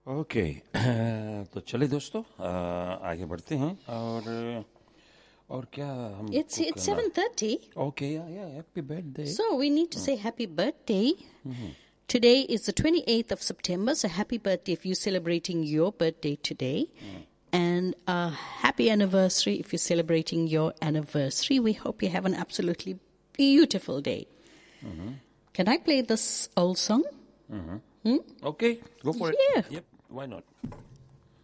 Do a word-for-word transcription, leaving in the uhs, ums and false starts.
Okay तो चले दोस्तों आ, आगे बढ़ते हैं और और क्या हम It's it's seven thirty. Okay या या happy birthday So we need to say happy birthday. Today is the twenty-eighth of September, so happy birthday if you're celebrating your birthday today. And uh, happy anniversary if you're celebrating your anniversary. We hope you have an absolutely beautiful day. Can I play this old song? Okay go for it Yeah. Yup why not